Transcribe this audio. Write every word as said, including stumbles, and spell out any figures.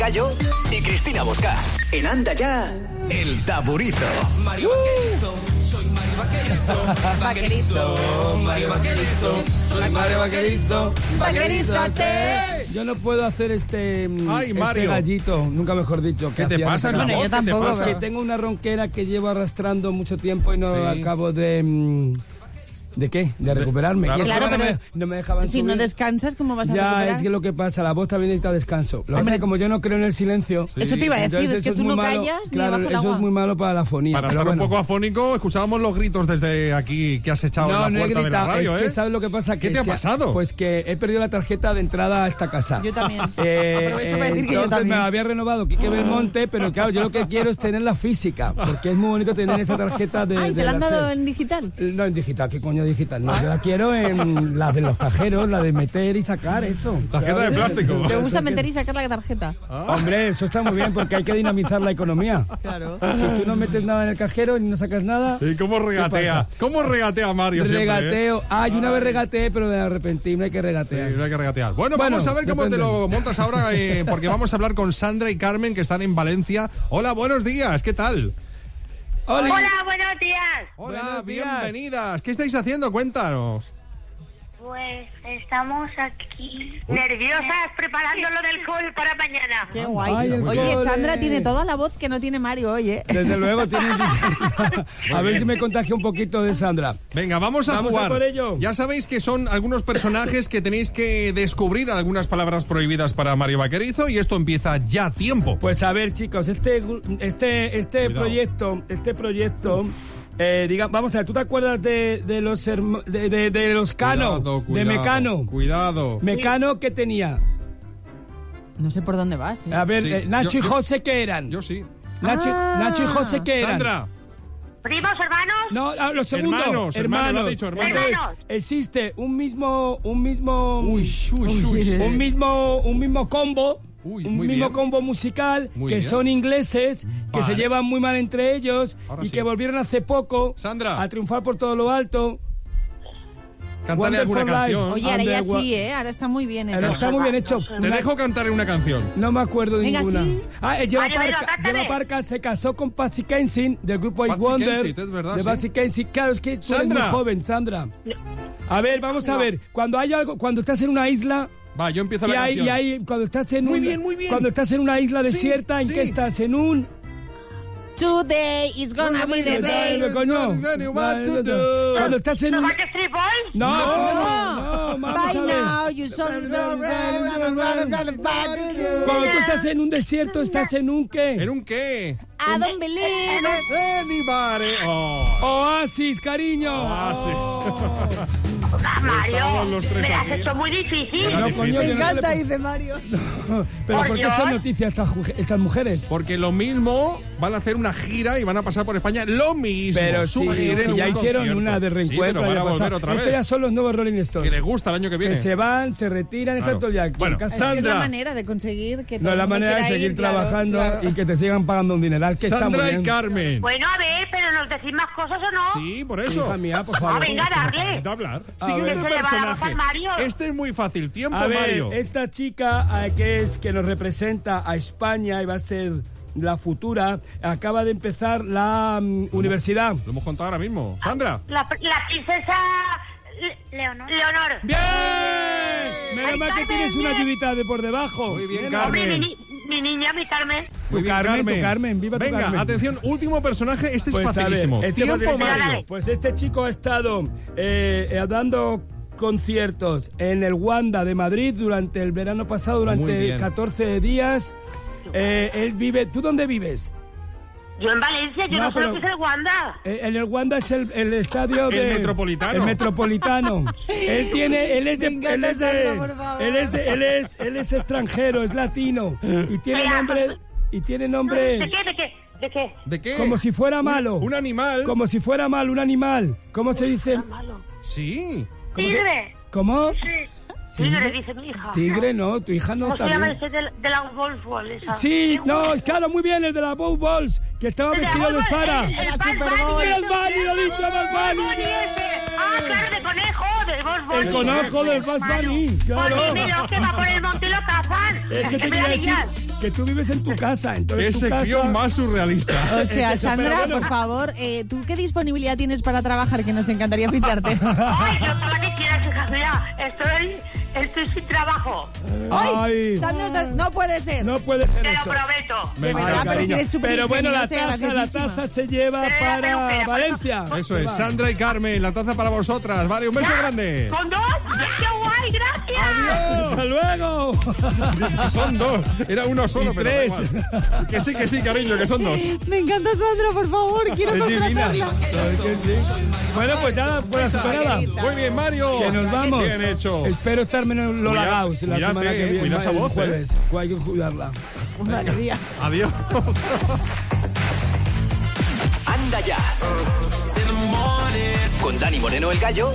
Gallo y Cristina Bosca. En Anda Ya, El Taburito. Mario Vaquerito, soy Mario Vaquerito. Vaquerito, Mario Vaquerito, soy Mario Vaquerito. Vaquerízate. Yo no puedo hacer este, Ay, Mario. este gallito, nunca mejor dicho. ¿Qué te pasa en la Bueno, voz? yo tampoco, ¿Qué te pasa? Que tengo una ronquera que llevo arrastrando mucho tiempo y no Sí. acabo de... mm, ¿De qué? De recuperarme. claro. Y Claro, encima no, pero me, no me dejaban si subir. no descansas, ¿cómo vas a Ya, recuperar? es que lo que pasa, la voz también necesita descanso. Lo que pasa es que como yo no creo en el silencio... Eso te iba a decir, entonces es que eso tú muy no malo. callas ni Claro, debajo del eso agua. es muy malo para la fonía. Para pero estar bueno. un poco afónico, escuchábamos los gritos desde aquí que has echado No, en la no he puerta de la gritado, radio, es que ¿eh? ¿sabes lo que pasa? ¿Qué Que te ha se pasado? Pues que he perdido la tarjeta de entrada a esta casa. Yo también. Eh, Aprovecho para decir que yo entonces también. me había renovado Quique Belmonte, pero claro, yo lo que quiero es tener la física, porque es muy bonito tener esa tarjeta de... Ay, de ¿te la han la dado SER. en digital? No, en digital, ¿qué coño digital? No, yo la quiero en la de los cajeros, la de meter y sacar, eso. Tarjeta de ¿sabes? plástico. ¿Te gusta meter y sacar la tarjeta? Hombre, eso está muy bien, porque hay que dinamizar la economía. Claro. Si tú no metes nada en el cajero y no sacas nada... ¿Y cómo regatea? pasa? ¿Cómo regatea Mario siempre, eh? Regateo. Ah, yo una vez regateé, pero me arrepentí, no hay que regatear. Sí, no hay que regatear. Bueno, Bueno, vamos a ver cómo depende. te lo montas ahora, eh, porque vamos a hablar con Sandra y Carmen, que están en Valencia. Hola, buenos días, ¿qué tal? Oli. Hola, buenos días. Hola, Buenos días. bienvenidas. ¿Qué estáis haciendo? Cuéntanos. Pues estamos aquí nerviosas preparando lo del call para mañana. Qué guay. Ay, el Oye, cole. Sandra tiene toda la voz que no tiene Mario hoy, ¿eh? Desde luego tienes... A ver si me contagio un poquito de Sandra. Venga, vamos a Vamos a jugar. por ello. Ya sabéis que son algunos personajes que tenéis que descubrir algunas palabras prohibidas para Mario Vaquerizo y esto empieza ya a tiempo. Pues a ver, chicos, este este este Cuidado. proyecto, este proyecto, eh, diga, vamos a ver, ¿tú te acuerdas de, de los herma- de, de, de los Cano, Cuidado, de cuidado, Mecano? Cuidado. Mecano, ¿qué tenía? No sé por dónde vas, ¿eh? A ver, Sí, eh, Nacho yo- y yo- José, ¿qué eran? Yo sí. Nacho, Ah. Nacho y José, ¿qué eran? Sandra. ¿Primos, hermanos? No, ah, lo segundo, Hermanos, hermanos, lo ha dicho, hermanos. Entonces, Hermanos. existe un mismo, un mismo, Uy, uy, uy. un mismo, un mismo combo, Uy, un muy mismo bien. combo musical Muy que bien. son ingleses, que Vale. se llevan muy mal entre ellos Ahora y sí. que volvieron hace poco Sandra. a triunfar por todo lo alto. Cántale alguna Wonderful Life. canción. Oye, ahora ya Underwa- sí, ¿eh? Ahora está muy bien Ahora hecho. está muy bien hecho. Te Una- dejo cantar una canción. No me acuerdo de Venga, ninguna. sí. Ah, eh, lleva Vale, venga, Parca, cántale. lleva Parca, se casó con Patsy Kensit del grupo Eight Patsy Wonder. Kensit, es verdad, de sí. Patsy Kensit. Claro, es que tú eres Sandra. muy joven, Sandra. A ver, vamos a ver. Cuando hay algo, cuando estás en una isla Va, yo empiezo y la hay, canción. y hay cuando estás en Muy un- bien, muy bien. cuando estás en una isla Sí, desierta, ¿en sí. qué estás? En un Today is gonna be the day. Dale, coño. Dale, what to Dale, do. Cuando estás en ¿Los un Backstreet Boys? no, No. no, no, vamos By a ver. now, you saw me so Cuando tú estás en un desierto, estás en un qué? ¿En un qué? I don't believe it. Anybody. Oh. Oasis, cariño. Oasis. Ah, Mario, Estamos los tres me lo has aquí. hecho muy difícil. Era No, difícil. coño, Me yo no encanta, le- dice Mario. Pero Por ¿por qué Dios. son noticias estas, ju- estas mujeres? Porque lo mismo van a hacer una gira y van a pasar por España lo mismo. Pero Su si, gira en si un ya hicieron concierto. una de Sí, reencuentro, pero van el a año volver pasado. otra Estos vez. ya son los nuevos Rolling Que Stones. les gusta el año que viene. Que se van, se retiran, Claro. están todo ya aquí Bueno, en casa. Sandra. Es la manera de conseguir que todo No es el la mundo manera de quiera seguir ir, claro, trabajando claro. y que te sigan pagando un dineral, que está muy Sandra bien. y Carmen. Bueno, a ver, pero ¿nos decís más cosas o no? Sí, por eso. Hija mía, por Ah, favor. venga, darle. De hablar. A Siguiente ver. Que se le va la voz personaje. al Mario. Este es muy fácil. Tiempo, A ver, Mario. esta chica eh, que es que nos representa a España y va a ser la futura, acaba de empezar la mm, universidad. Lo hemos contado ahora mismo. Sandra. La, la princesa Le- Leonor. Leonor. ¡Bien! Menos Ay, mal que Carmen, tienes una bien. ayudita de por debajo. Muy bien, Bien, Carmen. Hombre, mi, ni- mi niña, mi Carmen. Tu Muy bien, Carmen, tu Carmen, viva tu Venga, Carmen. atención, último personaje. Este Pues, es a ver, facilísimo. este Tiempo, porque- Mario. Pues este chico ha estado eh, eh, dando conciertos en el Wanda de Madrid durante el verano pasado, Muy durante bien. catorce días. Eh, él vive... ¿Tú dónde vives? Yo en Valencia, yo No, no, sé pero- lo que es el Wanda. Eh, en el Wanda es el, el estadio El de... Metropolitano. El Metropolitano. Él tiene... Él es de... Me encanta Él es, de Sandra, por favor. él, es de- él, es, él es extranjero, es latino. Y tiene Mira, nombre... Y tiene ¿De nombre... qué? ¿De qué? ¿De qué? ¿De qué? Como si fuera malo. Un animal. Como si fuera malo, un animal. ¿Cómo se dice? Malo. Sí. ¿Cómo se- Tigre. ¿Cómo? Sí. ¿Sí? Tigre, dice mi hija. Tigre, no, tu hija no ¿Cómo se está llama bien. ese de, de la Wolf Wall esa? Sí, no, claro, muy bien, el de la Bow Balls, que estaba El de la vestido de Wolf Wall, Zara. el- el La Bad Super Bunny, Bowl. ese. El Bunny, lo he dicho, El Bad Bunny. Bunny ese. Ah, claro, de conejo, de Bugs Bunny. El conejo del Bugs Bunny, claro. Pues dímelo, que va por el monte y lo cazan. Es que te quería decir que tú vives en tu casa, entonces Qué tu sección casa... más surrealista. O sea, Es eso, Sandra, pero bueno. por favor, eh, ¿tú qué disponibilidad tienes para trabajar? Que nos encantaría ficharte. Ay, yo para que quieras, hija, mira, estoy, estoy sin trabajo. ¡Ay! Ay. Sandra, estás- no puede ser. No puede ser Te lo eso. prometo. Me De verdad, encanta. pero si eres súper Pero bueno, la ingeniosa y taza, la graciosísima. taza se lleva Pero, para pero, pero, Valencia. Eso Se es, va. Sandra y Carmen, la taza para vosotras. Vale, un beso grande. ¿Con dos? ¡Ay, qué guay! ¡Gracias! ¡Hasta luego! Son dos, era uno solo, Y pero da tres. igual. Que sí, que sí, cariño, que son dos. Me encanta Sandra, por favor, quiero Es divina. contratarla. Claro que sí. Bueno, pues ya por la superada. Muy bien, Mario. Que nos vamos. Bien hecho. Espero estar menos Lola Cuida- Gauss la cuídate, semana que eh, viene. cuida esa el voz, jueves. Hay que cuidarla. Madre mía. Adiós. Anda ya. Con Dani Moreno el Gallo